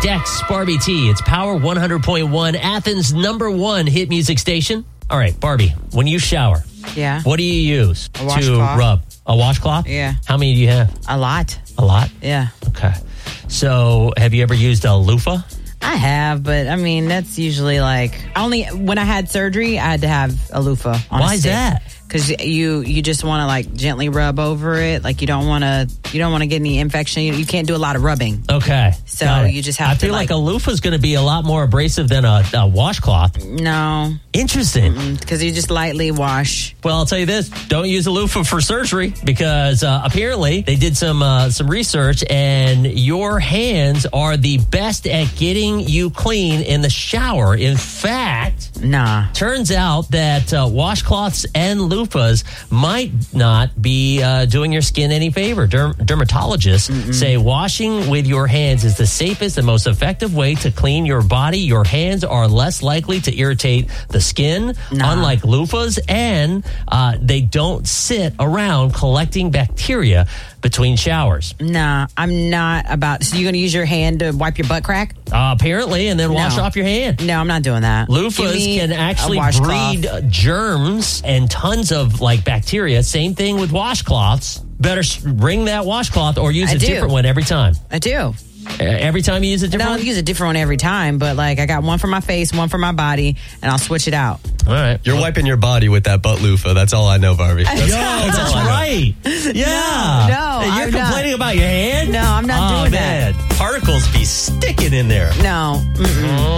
Dex, Barbie T. It's Power 100.1, Athens' #1 hit music station. All right, Barbie, when you shower, Yeah. what do you use A to washcloth. rub? A washcloth? Yeah. How many do you have? A lot. A lot? Yeah. Okay. So have you ever used a loofah? I have, but I mean, that's usually like only when I had surgery, I had to have a loofah on Why a is stick. that? Because you just want to like gently rub over it. Like you don't want to get any infection. You can't do a lot of rubbing. Okay. So Got it. you just have I to, feel like like- a loofah is going to be a lot more abrasive than a washcloth. No, Interesting. because you just lightly wash. Well, I'll tell you this: don't use a loofah for surgery because apparently they did some research, and your hands are the best at getting you clean in the shower. In fact, Nah. turns out that washcloths and loofahs might not be doing your skin any favor. Dermatologists say washing with your hands is the safest and most effective way to clean your body. Your hands are less likely to irritate the skin, Nah. unlike loofahs, and they don't sit around collecting bacteria between showers. Nah, I'm not about. So you're going to use your hand to wipe your butt crack? Apparently, and then wash No. off your hand. No, I'm not doing that. Give Loofahs me can a actually washcloth. breed germs and tons of like bacteria. Same thing with washcloths. Better wring that washcloth or use I a do. different one every time. I do. Every time you use a I different don't one? use a different one every time, but like I got one for my face, one for my body, and I'll switch it out. All right. You're wiping your body with that butt loofah. That's all I know, Barbie. Yo, that's all I know. right. Yeah. No, You're I'm complaining not. about your hand? No, I'm not Oh, doing that. man. Particles be sticking in there. No. Mm-mm.